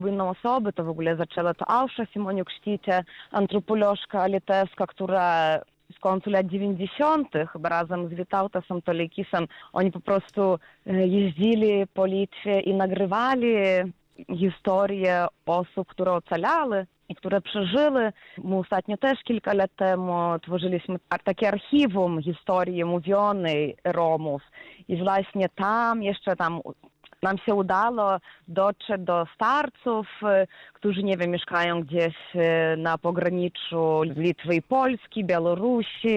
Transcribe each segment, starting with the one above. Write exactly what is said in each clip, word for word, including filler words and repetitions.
inną osobę, to w ogóle zaczęła to Ausza Simoniuk-Sztycie, antropolożka litewska, która z końcu lat dziewięćdziesiątych razem z Witautasem Toleikisem oni po prostu jeździli po Litwie i nagrywali historię osób, które ocalały i które przeżyły. My ostatnio też kilka lat temu tworzyliśmy takie archiwum historii mówionej Romów i właśnie tam jeszcze tam nam się udało dotrzeć do starców, którzy, nie wiem, mieszkają gdzieś na pograniczu Litwy i Polski, Białorusi,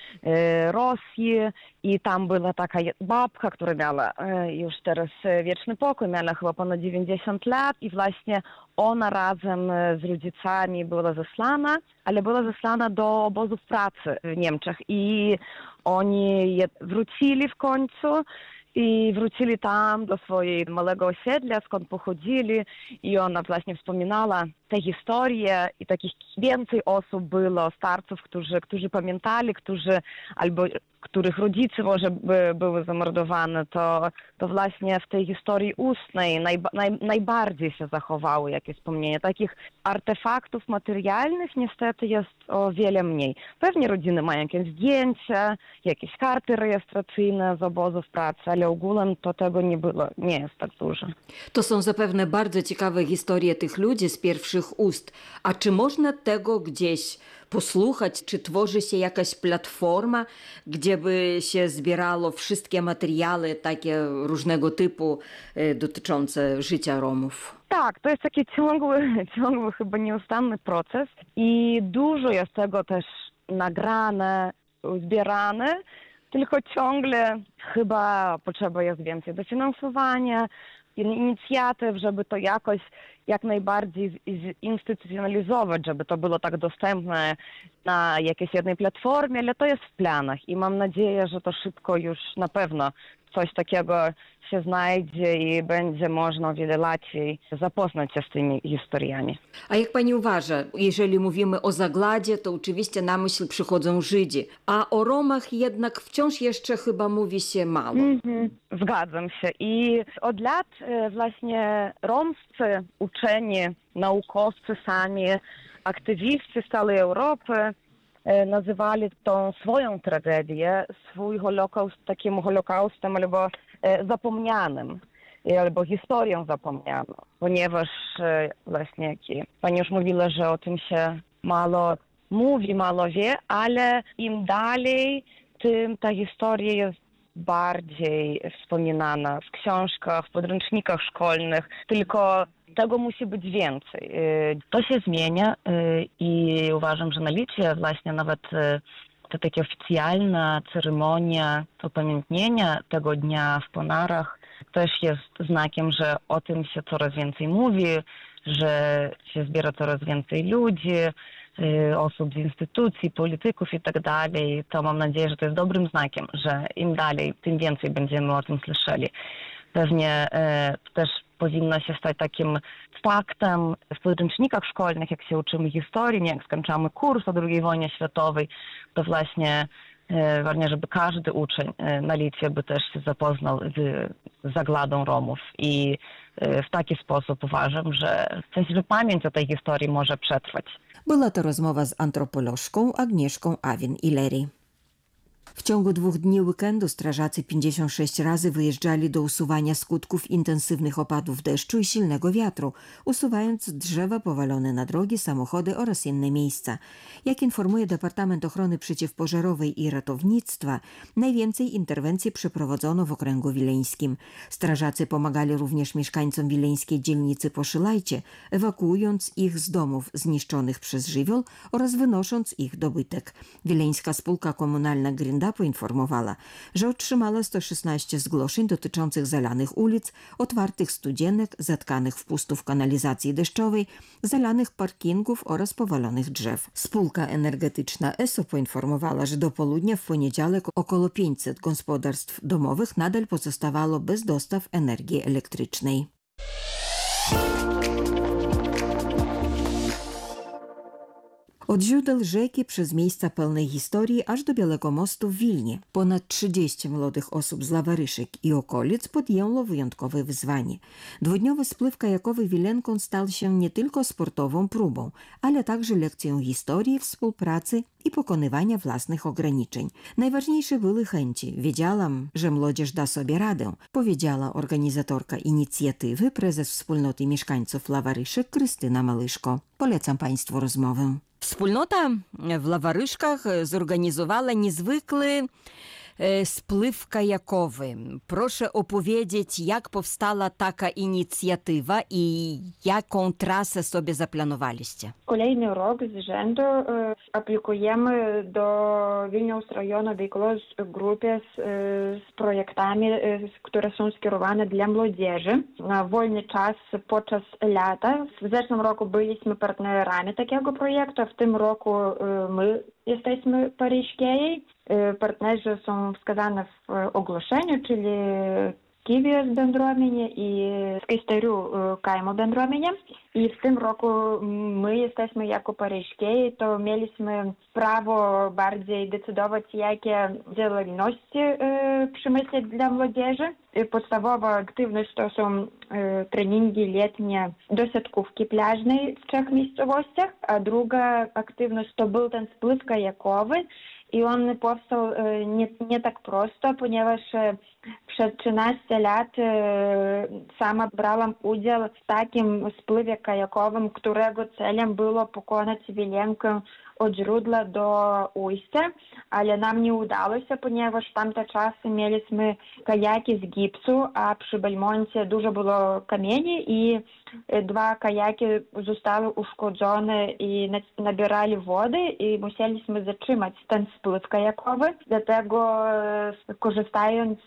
Rosji. I tam była taka babka, która miała już teraz wieczny pokój, miała chyba ponad dziewięćdziesiąt lat i właśnie ona razem z rodzicami była zesłana, ale była zesłana do obozów pracy w Niemczech i oni wrócili w końcu. I wrócili tam do swojego małego osiedla, skąd pochodzili i ona właśnie wspominała tę historię i takich więcej osób było, starców, którzy, którzy pamiętali, którzy albo których rodzice może by, były zamordowane, to, to właśnie w tej historii ustnej najba, naj, najbardziej się zachowały jakieś wspomnienia. Takich artefaktów materialnych niestety jest o wiele mniej. Pewnie rodziny mają jakieś zdjęcia, jakieś karty rejestracyjne z obozów pracy, ale ogółem to tego nie było, nie jest tak dużo. To są zapewne bardzo ciekawe historie tych ludzi z pierwszych ust. A czy można tego gdzieś posłuchać? Czy tworzy się jakaś platforma, gdzie by się zbierało wszystkie materiały takie różnego typu dotyczące życia Romów? Tak, to jest taki ciągły, ciągły chyba nieustanny proces i dużo jest tego też nagrane, zbierane, tylko ciągle chyba potrzeba jest więcej dofinansowania, inicjatyw, żeby to jakoś jak najbardziej zinstytucjonalizować, żeby to było tak dostępne na jakiejś jednej platformie, ale to jest w planach i mam nadzieję, że to szybko już na pewno coś takiego się znajdzie i będzie można o wiele łatwiej zapoznać się z tymi historiami. A jak pani uważa, jeżeli mówimy o zagładzie, to oczywiście na myśl przychodzą Żydzi, a o Romach jednak wciąż jeszcze chyba mówi się mało. Mm-hmm. Zgadzam się i od lat właśnie romscy uczeni, naukowcy sami, aktywiści z całej Europy nazywali tą swoją tragedię, swój Holokaust takim Holokaustem albo zapomnianym, albo historią zapomnianą, ponieważ właśnie, jak pani już mówiła, że o tym się mało mówi, mało wie, ale im dalej, tym ta historia jest bardziej wspominana w książkach, w podręcznikach szkolnych, tylko tego musi być więcej. To się zmienia i uważam, że na Litwie właśnie nawet to taka oficjalna ceremonia upamiętnienia tego dnia w Ponarach też jest znakiem, że o tym się coraz więcej mówi, że się zbiera coraz więcej ludzi, osób z instytucji, polityków i tak dalej. To mam nadzieję, że to jest dobrym znakiem, że im dalej, tym więcej będziemy o tym słyszeli. Pewnie e, też powinno się stać takim faktem w podręcznikach szkolnych, jak się uczymy historii, nie jak skończamy kurs o drugiej wojnie światowej, to właśnie e, ważne, żeby każdy uczeń e, na Litwie by też się zapoznał z zagładą Romów i e, w taki sposób uważam, że w sensie, że pamięć o tej historii może przetrwać. Była to rozmowa z antropolożką Agnieszką Awin-Ileri. W ciągu dwóch dni weekendu strażacy pięćdziesiąt sześć razy wyjeżdżali do usuwania skutków intensywnych opadów deszczu i silnego wiatru, usuwając drzewa powalone na drogi, samochody oraz inne miejsca. Jak informuje Departament Ochrony Przeciwpożarowej i Ratownictwa, najwięcej interwencji przeprowadzono w okręgu wileńskim. Strażacy pomagali również mieszkańcom wileńskiej dzielnicy Poszylajcie, ewakuując ich z domów zniszczonych przez żywioł oraz wynosząc ich dobytek. Wileńska spółka komunalna Grinda poinformowała, że otrzymała sto szesnaście zgłoszeń dotyczących zalanych ulic, otwartych studzienek, zatkanych wpustów kanalizacji deszczowej, zalanych parkingów oraz powalonych drzew. Spółka energetyczna E S O poinformowała, że do południa w poniedziałek około pięćset gospodarstw domowych nadal pozostawało bez dostaw energii elektrycznej. Od źródeł rzeki przez miejsca pełnej historii aż do Białego Mostu w Wilnie. Ponad trzydzieści młodych osób z Lawaryszek i okolic podjęło wyjątkowe wyzwanie. Dwudniowy spływ kajakowy Wilenką stał się nie tylko sportową próbą, ale także lekcją historii, współpracy i pokonywania własnych ograniczeń. Najważniejsze były chęci. Wiedziałam, że młodzież da sobie radę, powiedziała organizatorka inicjatywy, prezes wspólnoty mieszkańców Lawaryszek Krystyna Małyszko. Polecam Państwu rozmowę. Wspólnota w Lawaryszkach zorganizowała niezwykły spływ kajakowy. Proszę opowiedzieć, jak powstała taka inicjatywa i jaką trasę sobie zaplanowaliście? Kolejny rok z rzędu aplikujemy do Wilniaus rajono veiklos grupės z projektami, które są skierowane dla młodzieży. Na wolny czas podczas lata. W zeszłym roku byliśmy partnerami takiego projektu, a w tym roku my jesteśmy pareiškėjai. Partnerzy są wskazane w ogłoszeniu, czyli Kyvijos bendruomenė i Skaistarių kaimo bendruomenė. I w tym roku my jesteśmy jako pareiškėjai, to mieliśmy prawo bardziej decydować, jakie działalności przemyśleć dla młodzieży. Podstawowa aktywność to są treningi letnie do siatkówki plażnej w trzech miejscowościach, a druga aktywność to był ten spływ kajakowy. I on powstał nie, nie tak prosto, ponieważ przez trzynaście lat sama brałam udział w takim spływie kajakowym, którego celem było pokonać Wilenkę od źródła do ujścia, ale nam nie udało się, ponieważ w tamte czasy mieliśmy kajaki z gipsu, a przy Belmoncie dużo było kamieni i dwa kajaki zostały uszkodzone i nabierali wody i musieliśmy zatrzymać ten spływ kajakowy. Dlatego korzystając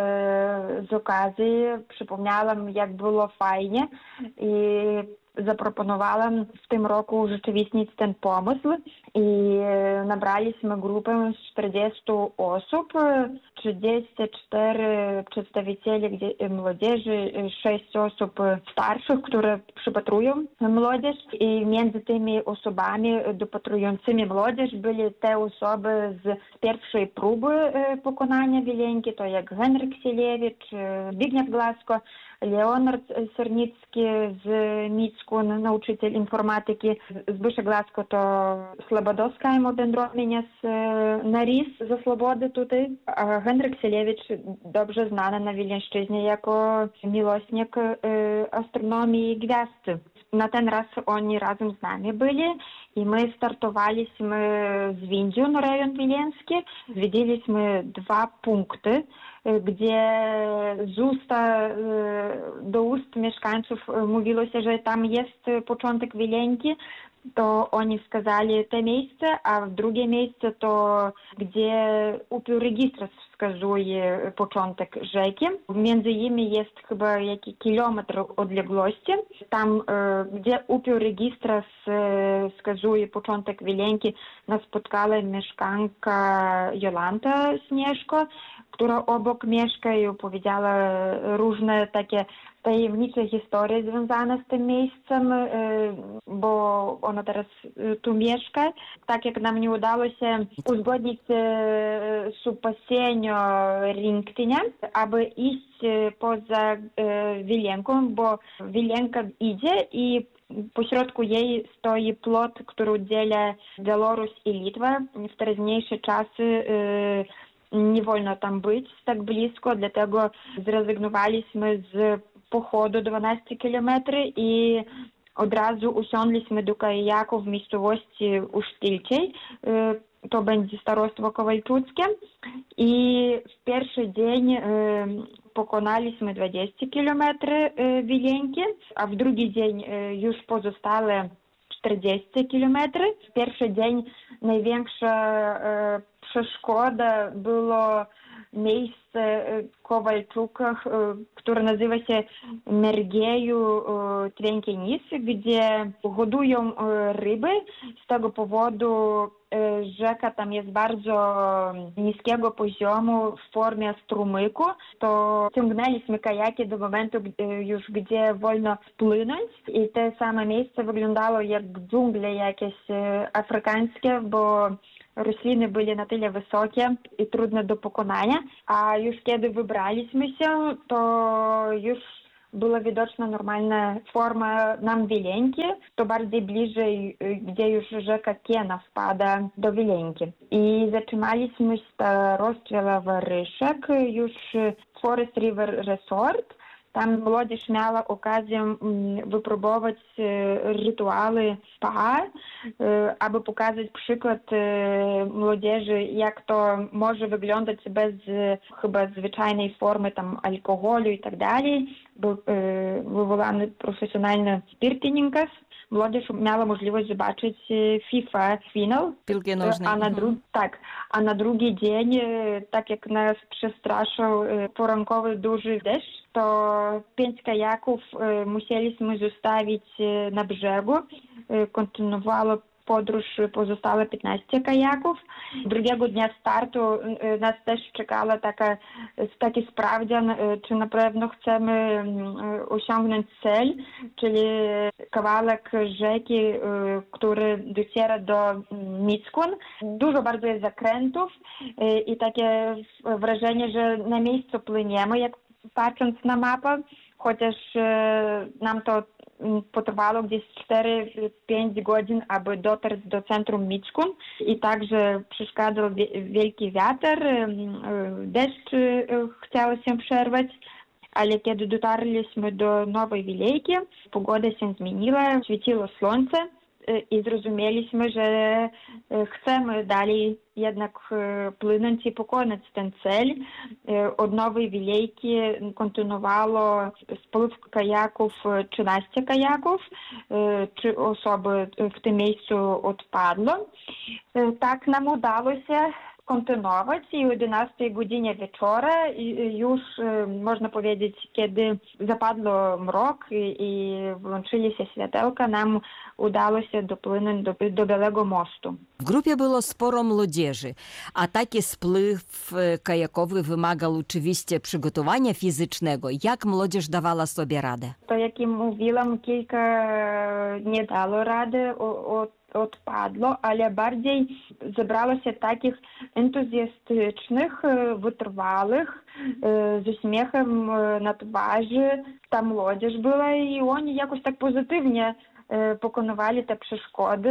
z okazji przypomniałam, jak było fajnie i zaproponowałam w tym roku urzeczywistnić ten pomysł i nabraliśmy grupę z czterdziestu osób, trzydzieści cztery przedstawicieli młodzieży, sześć osób starszych, które przypatrują młodzież i między tymi osobami dopatrującymi młodzież byli te osoby z pierwszej próby pokonania Wilenki, to jak Henryk Sielewicz, Zbigniew Glasko, Leonard Sernicki z Micku, nauczyciel informatyki, Zbyszek Glasko to Slobodos kaimo bendruomenės narys ze Slobody tutaj, a Henryk Sielewicz dobrze znany na Wileńszczyźnie jako miłośnik astronomii i gwiazd. Na ten raz oni razem z nami byli i my startowaliśmy z Windziun, rejon wileński. Zwiedziliśmy dwa punkty, gdzie z usta do ust mieszkańców mówiło się, że tam jest początek Wilenki. To oni wskazali te miejsce, a drugie miejsce to, gdzie upiór Registras wskazuje początek rzeki. Między nimi jest chyba jakiś kilometr odległości. Tam, gdzie upiór Registras wskazuje początek Wilenki, nas spotkała mieszkanka Jolanta Śnieżko, która obok mieszka i opowiedziała różne takie tajemnicze historie związane z tym miejscem, bo ona teraz tu mieszka. Tak jak nam nie udało się uzgodnić su pasienio rinktinę, aby iść poza Wilenką, bo Wilenka idzie i pośrodku jej stoi płot, który oddziela Białoruś i Litwa. W teraźniejsze czasy nie wolno tam być tak blisko, dlatego zrezygnowaliśmy z pochodu dwanaście kilometrów i od razu usiądliśmy do kajaku w miejscowości Usztilciej. To będzie starostwo kowalczuckie. I w pierwszy dzień pokonaliśmy dwadzieścia kilometrów Wilenki, a w drugi dzień już pozostałe czterdzieści kilometrów. W pierwszy dzień największa przeszkoda było miejsce w Kowalczukach, które nazywa się Mergieju Twiękienis, gdzie hodują ryby. Z tego powodu rzeka tam jest bardzo niskiego poziomu w formie strumyku. To ciągnęliśmy kajaki do momentu już, gdzie wolno płynąć. I te same miejsce wyglądało jak dżungle jakieś afrykańskie, bo rośliny były na tyle wysokie i trudne do pokonania. A już kiedy wybraliśmy się, to już była widoczna normalna forma nam Wileńki, to bardziej bliżej, gdzie już rzeka Kiena wpada do Wileńki. I zatrzymaliśmy się na rozdziale Waryszek, już Forest River Resort. Tam młodzież miała okazję wypróbować rytuały spa, aby pokazać przykład młodzieży, jak to może wyglądać bez chyba zwyczajnej formy tam alkoholu i tak dalej. Był wywołany profesjonalny spirtninkas. Młodzież miała możliwość zobaczyć FIFA finał. Piłki nożnej. A na, dru- tak, a na drugi dzień, tak jak nas przestraszył porankowy duży deszcz, to pięć kajaków musieliśmy zostawić na brzegu. Kontynuowało podróż pozostałe piętnaście kajaków. Drugiego dnia startu nas też czekała taka, taki sprawdzian, czy na pewno chcemy osiągnąć cel, czyli kawałek rzeki, który dociera do Mickun. Dużo bardzo jest zakrętów i takie wrażenie, że na miejscu płyniemy, jak patrząc na mapę, chociaż nam to potrwało gdzieś cztery pięć godzin, aby dotrzeć do centrum Mickun i także przeszkadzał wielki wiatr, deszcz chciało się przerwać, ale kiedy dotarliśmy do Nowej Wilejki, pogoda się zmieniła, świeciło słońce i zrozumieliśmy, że chcemy dalej jednak płynąć i pokonać ten cel. Od Nowej Wilejki kontynuowało spływ kajaków trzynaście kajaków. Trzy osoby w tym miejscu odpadło. Tak nam udało się kontynuować i o jedenastej godzinie wieczora już, można powiedzieć, kiedy zapadło mrok i włączyli się światełka, nam udało się dopłynąć do, do Białego Mostu. W grupie było sporo młodzieży, a taki spływ kajakowy wymagał oczywiście przygotowania fizycznego. Jak młodzież dawała sobie radę? To, jak mówiłam, kilka nie dało rady, od odpadło, ale bardziej zebrało się takich entuzjastycznych, wytrwałych, z uśmiechem na twarzy. Ta młodzież była i oni jakoś tak pozytywnie pokonywali te przeszkody.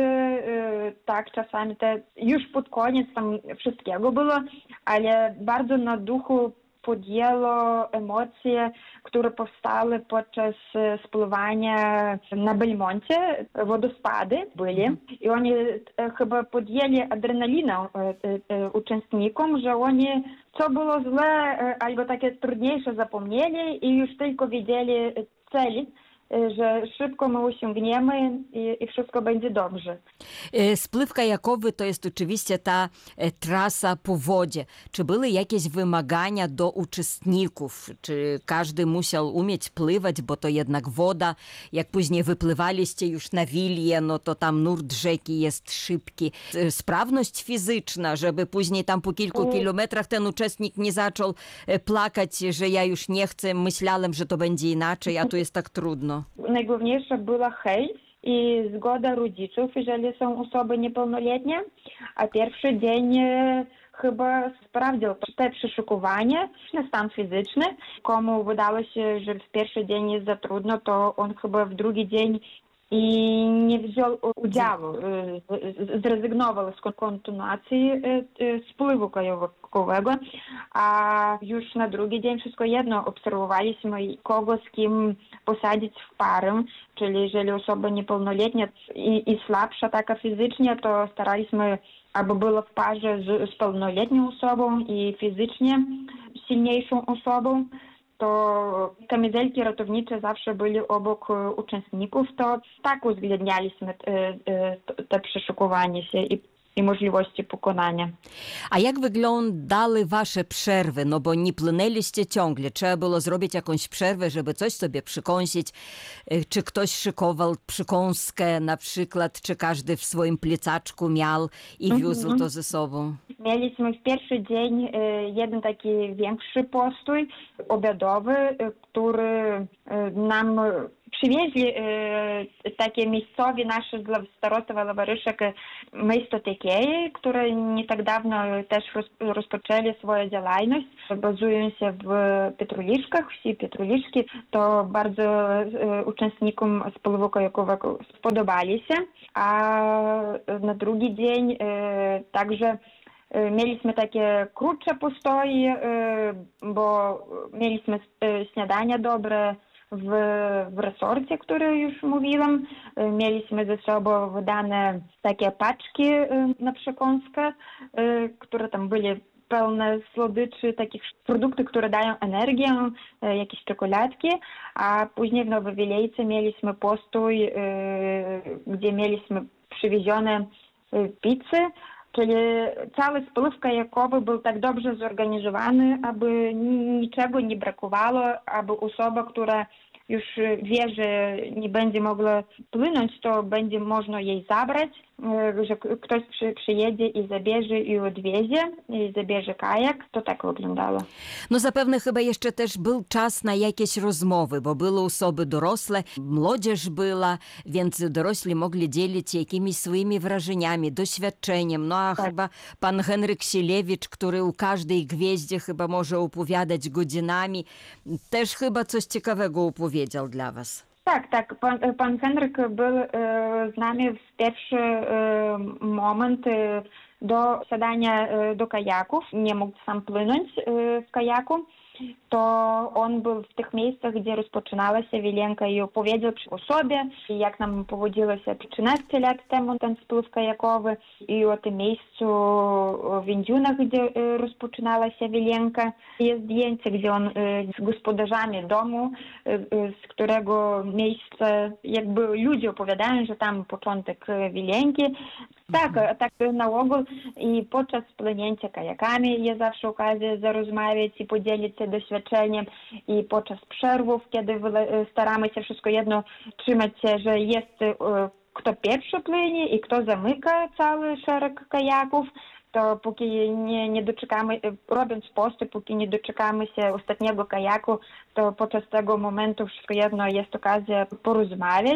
Tak, czasami te już pod koniec tam wszystkiego było, ale bardzo na duchu podjęło emocje, które powstały podczas spływania na Belmoncie. Wodospady byli i oni chyba podjęli adrenalinę uczestnikom, że oni co było złe albo takie trudniejsze zapomnieli i już tylko widzieli cel, że szybko my osiągniemy i, i wszystko będzie dobrze. Spływ kajakowy to jest oczywiście ta trasa po wodzie. Czy były jakieś wymagania do uczestników? Czy każdy musiał umieć pływać, bo to jednak woda. Jak później wypływaliście już na Wilię, no to tam nurt rzeki jest szybki. Sprawność fizyczna, żeby później tam po kilku kilometrach ten uczestnik nie zaczął plakać, że ja już nie chcę, myślałem, że to będzie inaczej, a tu jest tak trudno. Najgłówniejsza była chęć i zgoda rodziców, jeżeli są osoby niepełnoletnie, a pierwszy dzień chyba sprawdził te przeszukowanie, stan fizyczny. Komu wydało się, że w pierwszy dzień jest za trudno, to on chyba w drugi dzień i nie wziął udziału, zrezygnował z kontynuacji spływu kajakowego, a już na drugi dzień wszystko jedno obserwowaliśmy, kogo z kim posadzić w parę, czyli jeżeli osoba niepełnoletnia i, i słabsza taka fizycznie, to staraliśmy, aby było w parze z, z pełnoletnią osobą i fizycznie silniejszą osobą. To kamizelki ratownicze zawsze byli obok uczestników, to tak uwzględnialiśmy te, te przeszukowanie się i i możliwości pokonania. A jak wyglądały wasze przerwy? No bo nie płynęliście ciągle. Trzeba było zrobić jakąś przerwę, żeby coś sobie przykąsić. Czy ktoś szykował przykąskę na przykład, czy każdy w swoim plecaczku miał i wiózł Mhm. to ze sobą? Mieliśmy w pierwszy dzień e, jeden taki większy postój obiadowy, e, który e, nam przywieźli e, takie miejscowi nasze dla starostowa Lawaryszek miejscoteki, które nie tak dawno też roz, rozpoczęli swoją działalność. Bazują się w Pietroliszkach, wsi Pietroliszki. To bardzo e, uczestnikom spływu kajakowego spodobali się. A na drugi dzień e, także mieliśmy takie krótsze postoje, bo mieliśmy śniadania dobre w, w resorcie, które już mówiłam. Mieliśmy ze sobą wydane takie paczki na przekąskę, które tam były pełne słodyczy, takich produktów, które dają energię, jakieś czekoladki, a później w Nowej Wiejce mieliśmy postój, gdzie mieliśmy przywiezione pizzy. Czyli cały spływ kajakowy był tak dobrze zorganizowany, aby niczego nie brakowało, aby osoba, która już wie, że nie będzie mogła płynąć, to będzie można jej zabrać, że ktoś przy, przyjedzie i zabierze i odwiezie, i zabierze kajak. To tak wyglądało. No zapewne chyba jeszcze też był czas na jakieś rozmowy, bo były osoby dorosłe, młodzież była, więc dorośli mogli dzielić się jakimiś swoimi wrażeniami, doświadczeniem. No a Tak. chyba pan Henryk Sielewicz, który u każdej gwieździe chyba może opowiadać godzinami, też chyba coś ciekawego opowiedział dla was. Tak, tak. Pan, pan Henryk był e, z nami w pierwszy e, moment e, do wsiadania e, do kajaków. Nie mógł sam płynąć e, w kajaku. To on był w tych miejscach, gdzie rozpoczynała się Wilenka i opowiedział o sobie, jak nam powodziło się trzynaście lat temu ten spływ kajakowy i o tym miejscu w Więdziunach, gdzie rozpoczynała się Wilenka. Jest zdjęcie, gdzie on z gospodarzami domu, z którego miejsca jakby ludzie opowiadają, że tam początek Wilenki. Tak, tak na ogół i podczas płynięcia kajakami jest zawsze okazja zarozmawiać i podzielić się doświadczeniem i podczas przerwów, kiedy staramy się wszystko jedno trzymać się, że jest kto pierwszy płynie i kto zamyka cały szereg kajaków, to póki nie, nie doczekamy, robiąc posty, póki nie doczekamy się ostatniego kajaku, to podczas tego momentu wszystko jedno jest okazja porozmawiać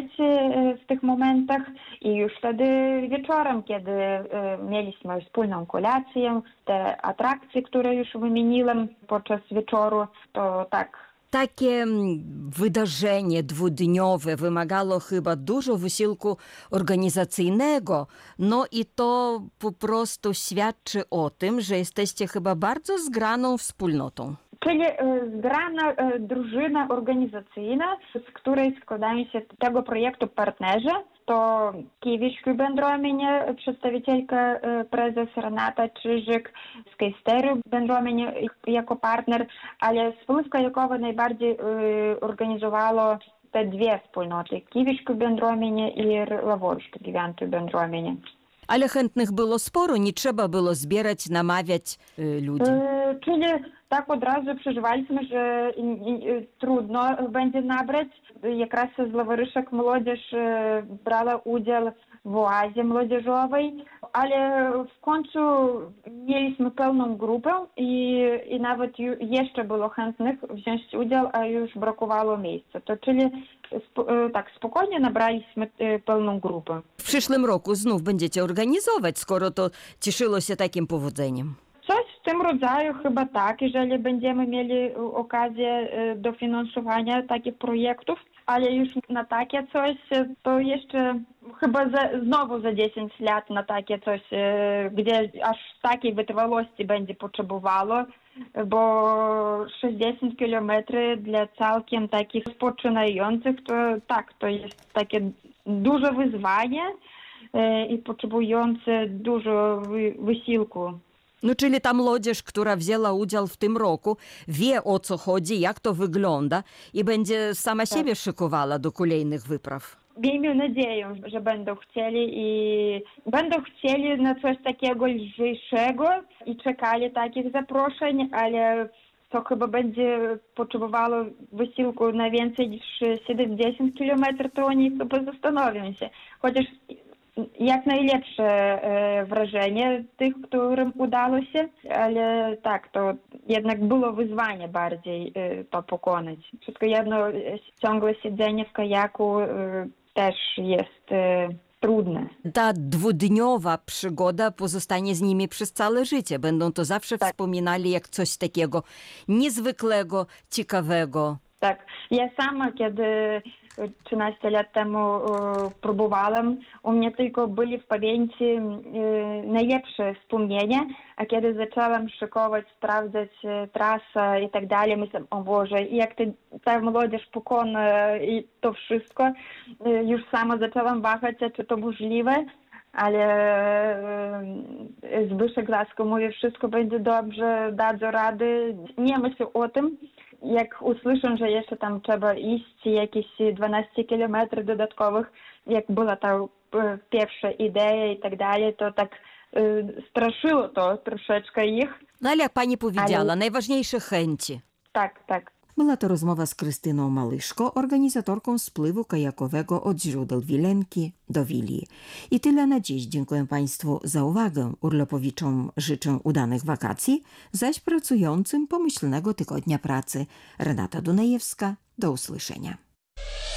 w tych momentach i już wtedy wieczorem, kiedy mieliśmy wspólną kolację, te atrakcje, które już wymieniłem podczas wieczoru, to tak. Takie wydarzenie dwudniowe wymagało chyba dużo wysiłku organizacyjnego, no i to po prostu świadczy o tym, że jesteście chyba bardzo zgraną wspólnotą. Czyli zgrana drużyna organizacyjna, z której składają się tego projektu partnerzy. To Kijewiczki Bendruomenė, przedstawicielka prezes Renata Czyżyk, z Keisterio Bendruomenė jako partner, ale spływ kajakowy najbardziej organizowało te dwie wspólnoty, Kijewiczki Bendruomenė i Lavoriškių gyventojų bendruomenė. Ale chętnych było sporo, nie trzeba było zbierać, namawiać y, ludzi. E, czyli tak od razu przeżywaliśmy, że i, i, trudno będzie nabrać. Якраз z Lawaryszek młodzież e, brała udział w oazie młodzieżowej, ale w końcu mieliśmy pełną grupę i, i nawet ju, jeszcze było chętnych wziąć udział, a już brakowało miejsca. To czyli spo, e, tak spokojnie nabraliśmy e, pełną grupę. W przyszłym roku znów będziecie organizować, skoro to cieszyło się takim powodzeniem. Coś w tym rodzaju chyba tak, jeżeli będziemy mieli okazję do finansowania takich projektów, ale już na takie coś to jeszcze chyba za, znowu za dziesięć lat na takie coś, gdzie aż takiej wytrwałości będzie potrzebowało, bo sześćdziesiąt kilometrów dla całkiem takich rozpoczynających to tak, to jest takie duże wyzwanie i potrzebujące dużo wysiłku. No, czyli ta młodzież, która wzięła udział w tym roku, wie o co chodzi, jak to wygląda i będzie sama siebie szykowała do kolejnych wypraw. miejmy nadzieję, że będą chcieli i będą chcieli na coś takiego lżejszego i czekali takich zaproszeń, ale to chyba będzie potrzebowało wysiłku na więcej niż siedemdziesiąt kilometrów, to oni chyba zastanowią się. Chociaż jak najlepsze e, wrażenie tych, którym udało się, ale tak, to jednak było wyzwanie bardziej e, to pokonać. Wszystko jedno, ciągłe siedzenie w kajaku e, też jest e, trudne. Ta dwudniowa przygoda pozostanie z nimi przez całe życie. Będą to zawsze Tak. wspominali jak coś takiego niezwykłego, ciekawego. Tak. Ja sama, kiedy trzynaście lat temu e, próbowałam, u mnie tylko byli w pamięci e, najlepsze wspomnienia, a kiedy zaczęłam szykować, sprawdzać e, trasę i tak dalej, myślałam, o Boże, jak ty, ta młodzież pokona i to wszystko, e, już sama zaczęłam wahać, czy to możliwe. Ale e, Zbyszek Lasko mówi, wszystko będzie dobrze, dadzą rady. Nie myślę o tym. Jak usłyszę, że jeszcze tam trzeba iść jakieś dwanaście kilometrów dodatkowych, jak była ta e, pierwsza idea i tak dalej, to tak e, straszyło to troszeczkę ich. No ale jak pani powiedziała, Ale- najważniejsze chęci. Tak, tak. Była to rozmowa z Krystyną Małyszko, organizatorką spływu kajakowego od źródeł Wilenki do Wilii. I tyle na dziś. Dziękuję Państwu za uwagę. Urlopowiczom życzę udanych wakacji, zaś pracującym pomyślnego tygodnia pracy. Renata Dunajewska, do usłyszenia.